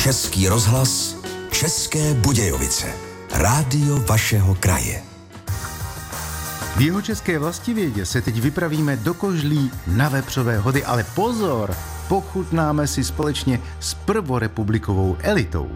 Český rozhlas, České Budějovice. Rádio vašeho kraje. V jihočeské Vlastivědě se teď vypravíme do Kožlí na Vepřové hody, ale pozor, pochutnáme si společně s prvorepublikovou elitou.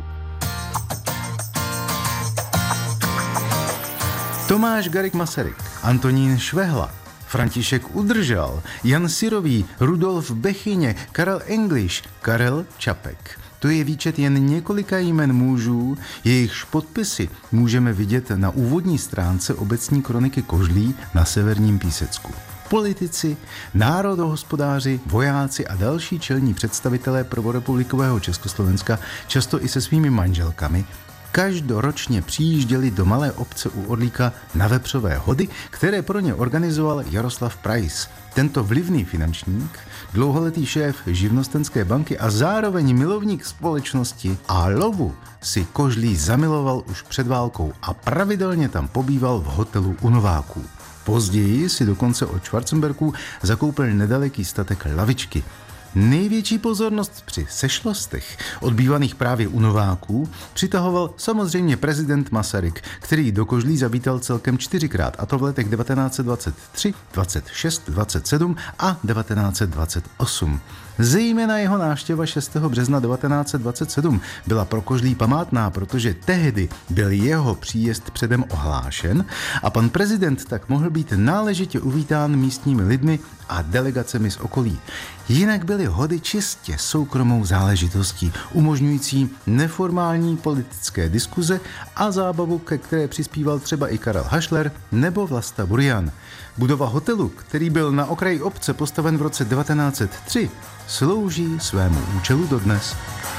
Tomáš Garrigue Masaryk, Antonín Švehla, František Udržal, Jan Syrový, Rudolf Bechyně, Karel English, Karel Čapek. To je výčet jen několika jmen mužů, jejichž podpisy můžeme vidět na úvodní stránce obecní kroniky Kožlí na Severním Písecku. Politici, národohospodáři, vojáci a další čelní představitelé prvorepublikového Československa, často i se svými manželkami, každoročně přijížděli do malé obce u Orlíka na Vepřové hody, které pro ně organizoval Jaroslav Preiss. Tento vlivný finančník, dlouholetý šéf živnostenské banky a zároveň milovník společnosti a lovu si Kožlí zamiloval už před válkou a pravidelně tam pobýval v hotelu u Nováků. Později si dokonce od Schwarzenberků zakoupil nedaleký statek Lavičky. Největší pozornost při sešlostech odbývaných právě u Nováků přitahoval samozřejmě prezident Masaryk, který do Kožlí zavítal celkem 4krát, a to v letech 1923, 26, 27 a 1928. Zejména jeho návštěva 6. března 1927 byla pro Kožlí památná, protože tehdy byl jeho příjezd předem ohlášen a pan prezident tak mohl být náležitě uvítán místními lidmi a delegacemi z okolí. Jinak byly hody čistě soukromou záležitostí, umožňující neformální politické diskuze a zábavu, ke které přispíval třeba i Karel Hašler nebo Vlasta Burian. Budova hotelu, který byl na okraji obce postaven v roce 1903, slouží svému účelu dodnes.